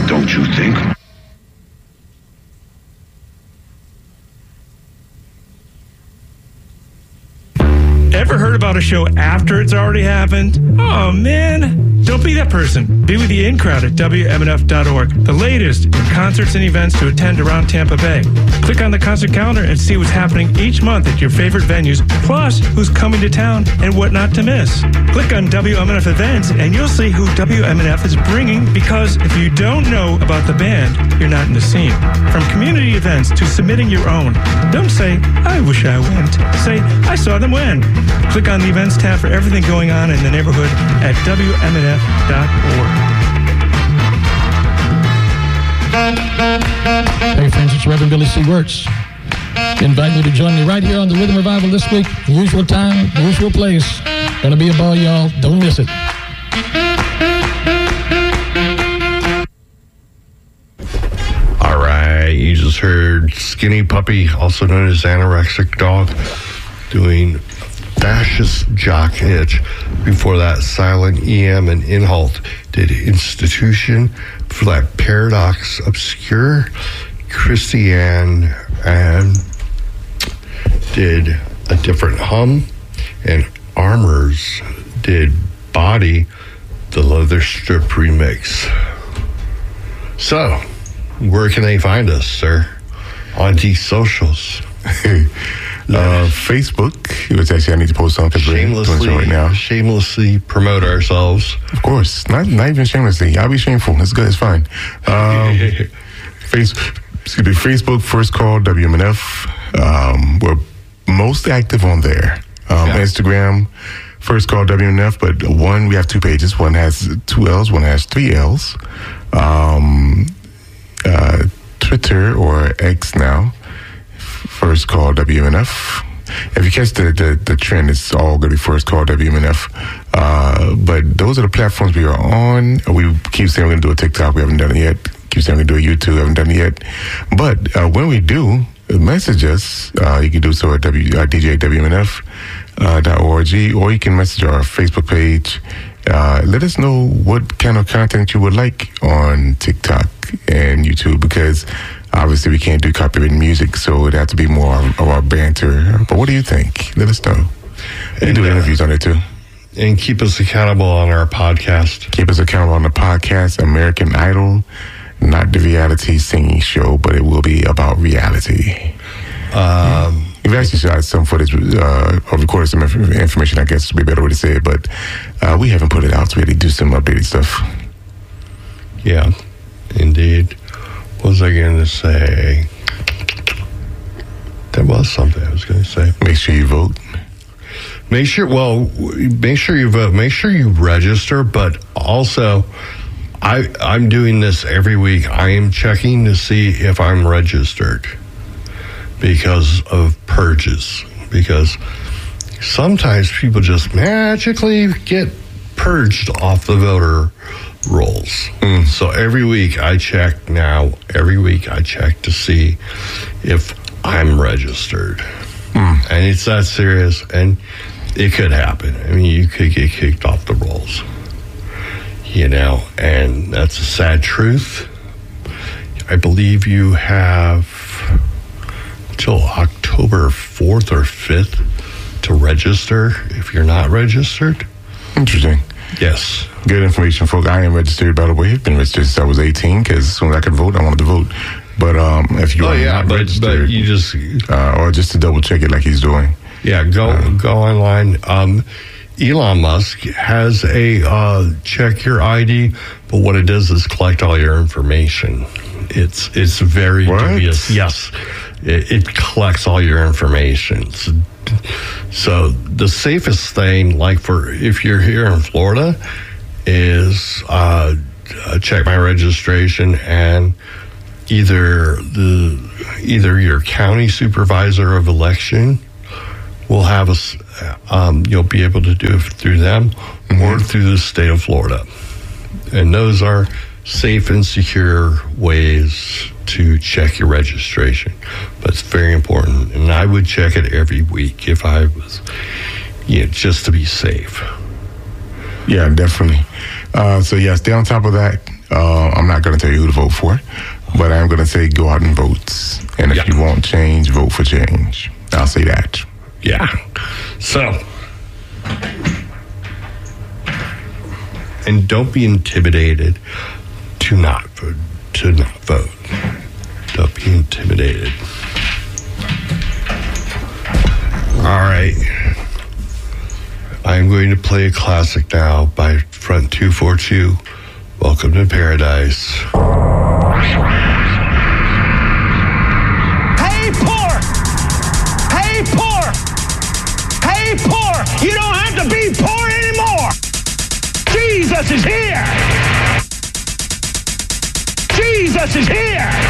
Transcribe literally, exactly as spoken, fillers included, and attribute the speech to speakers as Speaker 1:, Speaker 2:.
Speaker 1: don't you think?
Speaker 2: Ever heard about a show after it's already happened? Oh, man. Don't be that person. Be with the in crowd at W M N F dot org. The latest in concerts and events to attend around Tampa Bay. Click on the concert calendar and see what's happening each month at your favorite venues, plus who's coming to town and what not to miss. Click on W M N F Events and you'll see who W M N F is bringing, because if you don't know about the band, you're not in the scene. From community events to submitting your own. Don't say, I wish I went. Say, I saw them when. Click on the events tab for everything going on in the neighborhood at W M N F dot org.
Speaker 3: Hey friends, it's Reverend Billy C. Wirtz. Invite you to join me right here on the Rhythm Revival this week. Usual time, usual place. Gonna be a ball, y'all. Don't miss it.
Speaker 4: All right, you just heard Skinny Puppy, also known as Anorexic Dog, doing Fascist Jock Itch. Before that, Silent E M and Inhalt did Institution. For that, Paradox Obscure, Christiane and did A Different Hum, and Armors did Body, the Leather Strip remix. So, where can they find us, sir? On these socials.
Speaker 5: Uh, Facebook, which actually I need to post on because we're doing it right now.
Speaker 4: Shamelessly promote ourselves.
Speaker 5: Of course, not not even shamelessly. I'll be shameful. It's good. It's fine. Um, face, excuse me, Facebook, First Call W M N F. Um, we're most active on there. Um, yeah. Instagram, First Call W M N F. But one, we have two pages. One has two L's. One has three L's. Um, uh, Twitter or X now. First Call W M N F. If you catch the, the, the trend, it's all going to be First Call W M N F. Uh, but those are the platforms we are on. We keep saying we're going to do a TikTok. We haven't done it yet. Keep saying we're going to do a YouTube. We haven't done it yet. But uh, when we do, message us. Uh, you can do so at w, uh, D J W M N F dot org, or you can message our Facebook page. Uh, let us know what kind of content you would like on TikTok and YouTube, because obviously we can't do copyrighted music, so it'd have to be more of our banter. But what do you think? Let us know. We
Speaker 4: And,
Speaker 5: do
Speaker 4: uh,
Speaker 5: interviews on it too.
Speaker 4: And keep us accountable on our podcast.
Speaker 5: Keep us accountable on the podcast, American Idol, not the reality singing show, but it will be about reality.
Speaker 4: Um,
Speaker 5: We've actually shot some footage, uh, or recorded some inf- information, I guess would be a better way to say it, but uh, we haven't put it out, so we had to do some updated stuff.
Speaker 4: Yeah, indeed. What was I going to say? There was something I was going to say.
Speaker 5: Make sure you vote.
Speaker 4: Make sure, well, make sure you vote. Make sure you register, but also, I, I'm doing this every week. I am checking to see if I'm registered because of purges. Because sometimes people just magically get purged off the voter rolls. Mm. So every week I check now, every week I check to see if I'm registered. Mm. And it's that serious, and it could happen. I mean, you could get kicked off the rolls, you know, and that's a sad truth. I believe you have till October fourth or fifth to register if you're not registered.
Speaker 5: Interesting.
Speaker 4: Yes.
Speaker 5: Good information, folks. I am registered, by the way. I've been registered since I was eighteen, because as soon as I could vote, I wanted to vote. But um, if you
Speaker 4: oh,
Speaker 5: are
Speaker 4: yeah,
Speaker 5: not
Speaker 4: but,
Speaker 5: registered,
Speaker 4: but you just
Speaker 5: uh, or just to double check it like he's doing.
Speaker 4: Yeah, go uh, go online. Um, Elon Musk has a uh, check your I D, but what it does is collect all your information. It's it's very
Speaker 5: what?
Speaker 4: dubious. Yes, it, it collects all your information. So, so the safest thing, like for if you're here in Florida, is uh, uh, check my registration, and either the either your county supervisor of election will have us. Um, you'll be able to do it through them, mm-hmm. or through the state of Florida, and those are safe and secure ways to check your registration. But it's very important, and I would check it every week if I was, you know, just to be safe.
Speaker 5: Yeah, definitely. Uh, so yeah, stay on top of that. Uh, I'm not going to tell you who to vote for, but I'm going to say go out and vote. And if
Speaker 4: Yeah.
Speaker 5: you want change, vote for change. I'll say that.
Speaker 4: Yeah. So, and don't be intimidated to not vote. To not vote. Don't be intimidated. All right. I'm going to play a classic now by Front two forty-two. Welcome to Paradise.
Speaker 1: Hey, poor! Hey, poor! Hey, poor! You don't have to be poor anymore! Jesus is here! Jesus is here!